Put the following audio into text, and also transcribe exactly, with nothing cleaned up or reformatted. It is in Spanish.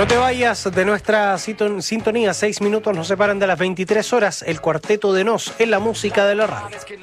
No te vayas de nuestra sintonía, seis minutos nos separan de las veintitrés horas, el Cuarteto de Nos en la música de la radio.